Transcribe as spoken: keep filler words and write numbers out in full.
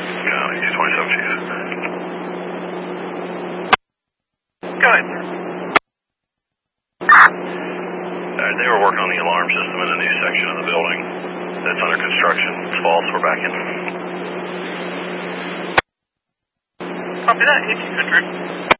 Yeah, he's twenty-seven, chief. Go ahead. Uh, they were working on the alarm system in a new section of the building that's under construction. It's false. We're back in. Copy that, eighteen hundred.